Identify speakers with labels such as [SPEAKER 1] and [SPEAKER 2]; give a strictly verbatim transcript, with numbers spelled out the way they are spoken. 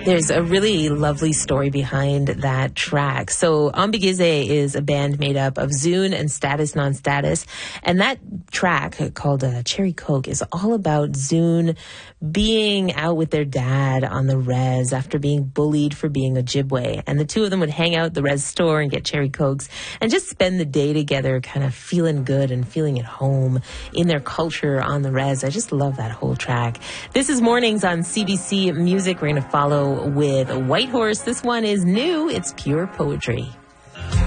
[SPEAKER 1] There's a really lovely story behind that track. So Ambigize is a band made up of Zune and Status Non-Status. And that track called uh, Cherry Coke is all about Zune being out with their dad on the res after being bullied for being Ojibwe. And the two of them would hang out at the res store and get Cherry Cokes and just spend the day together kind of feeling good and feeling at home in their culture on the res. I just love that whole track. This is Mornings on C B C Music. We're going to follow with White Horse. This one is new. It's pure poetry.